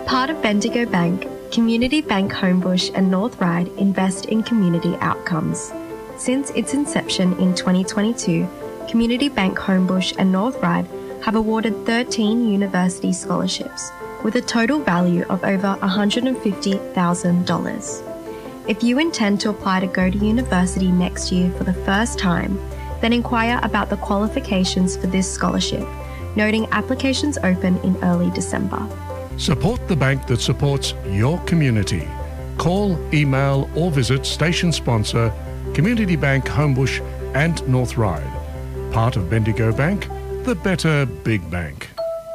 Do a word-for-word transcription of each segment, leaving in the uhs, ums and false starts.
Part of Bendigo Bank, Community Bank Homebush and North Ryde invest in community outcomes. Since its inception in twenty twenty-two, Community Bank Homebush and North Ryde have awarded thirteen university scholarships with a total value of over one hundred fifty thousand dollars. If you intend to apply to go to university next year for the first time, then inquire about the qualifications for this scholarship, noting applications open in early December. Support the bank that supports your community. Call, email or visit station sponsor Community Bank Homebush and North Ryde. Part of Bendigo Bank, the better big bank.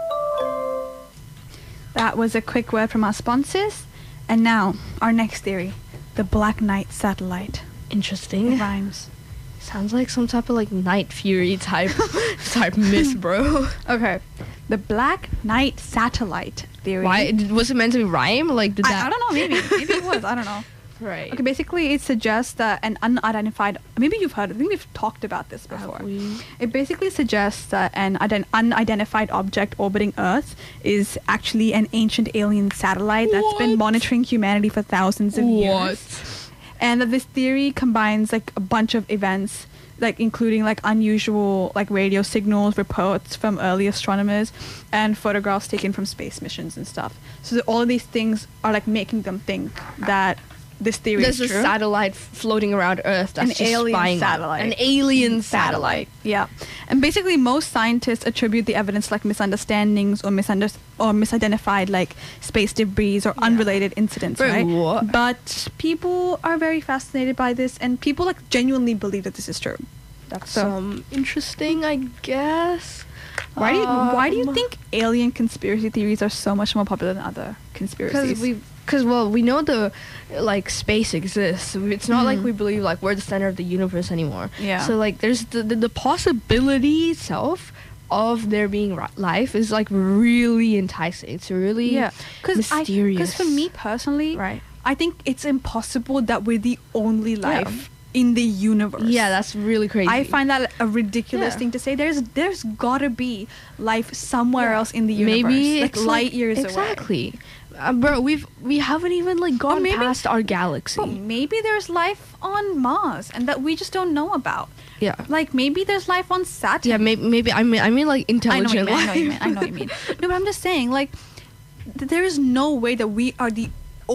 That was a quick word from our sponsors. And now, our next theory, the Black Knight satellite. Interesting. It rhymes. Sounds like some type of like Night Fury type type miss, bro. Okay. The Black Knight satellite theory. Why was it meant to rhyme? Like did that? I, I don't know. Maybe maybe it was. I don't know. Right. Okay. Basically, it suggests that an unidentified. Maybe you've heard. I think we've talked about this before. Have we? It basically suggests that an ident- unidentified object orbiting Earth is actually an ancient alien satellite that's What? been monitoring humanity for thousands of What? years. And that this theory combines like a bunch of events, like including like unusual like radio signals, reports from early astronomers, and photographs taken from space missions and stuff. So that all of these things are like making them think that this theory There's is a true. satellite floating around Earth that's An just alien spying on- satellite. An alien satellite. Yeah. And basically most scientists attribute the evidence to, like misunderstandings or misunder- or misidentified like space debris or Yeah. unrelated incidents, Bro, right? what? But people are very fascinated by this and people like genuinely believe that this is true. That's So- um interesting, I guess. Why do you why do you Um, think alien conspiracy theories are so much more popular than other conspiracies? Because we, because well, we know the like space exists. It's not like Mhm. we believe like we're the center of the universe anymore. Yeah. So like, there's the the, the possibility itself of there being ri- life is like really enticing. It's really yeah, because mysterious. for me personally, right? I think it's impossible that we're the only life in the universe. Yeah, that's really crazy. I find that a ridiculous Yeah. thing to say. There's there's gotta be life somewhere Yeah. else in the universe. maybe like it's light like, years away. exactly. Uh, bro, we've we haven't even like gone maybe- past our galaxy. But maybe there's life on Mars and that we just don't know about. yeah. Like maybe there's life on Saturn. Yeah, maybe, maybe I mean I mean like I know what you intelligent mean. I know what you mean. life. I know what you mean. No, but I'm just saying, like, th- there is no way that we are the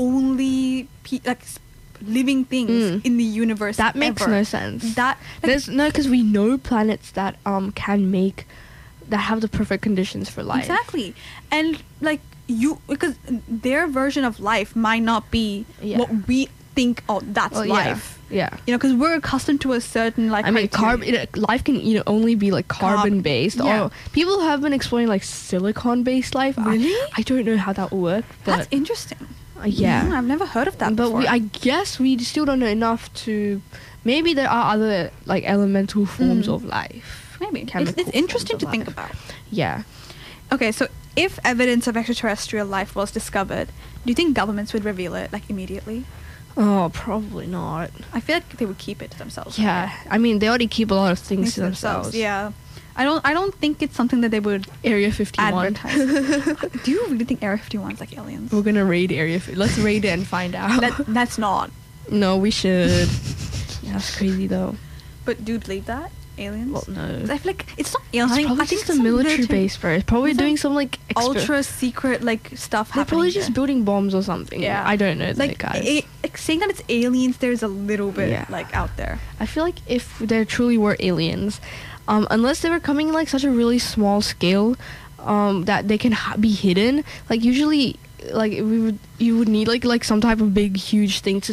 only pe- like s- living things Mm. in the universe. That makes ever. no sense. That like, There's no, because we know planets that um can make that have the perfect conditions for life. exactly, and like you, because their version of life might not be Yeah. what we think. Oh, that's Well, yeah. life. Yeah. You know, because we're accustomed to a certain like. I mean, criteria. carbon. Life can you know only be like Carb- carbon based. yeah. Or people have been exploring like silicon based life. I- Really? I, don't know how that will work, but That's interesting. uh, yeah. Mm, I've never heard of that but before. we, I guess we still don't know enough to. Maybe there are other like elemental forms Mm. of life. Maybe it's, chemical it's interesting forms to of think life. about. Yeah. Okay, so if evidence of extraterrestrial life was discovered, do you think governments would reveal it like immediately? Oh, probably not. I feel like they would keep it to themselves. Yeah. I mean, they already keep a lot of things Things to themselves. Yeah. I don't. I don't think it's something that they would Area fifty-one. advertise. Do you really think Area fifty-one is like aliens? We're gonna raid Area. F- Let's raid it and find out. That, that's not. no, we should. Yeah, that's crazy though. But do you believe that aliens? Well, no. I feel like it's not aliens. It's I think, probably I think just it's a some military base, bro. It's probably it's doing like some like exper- ultra secret like stuff They're happening. probably just there. building bombs or something. Yeah. I don't know, like, guys. a- like saying that it's aliens. There's a little bit Yeah. like out there. I feel like if there truly were aliens, um, unless they were coming in like such a really small scale, um, that they can ha- be hidden. Like usually, like we would, you would need like like some type of big, huge thing to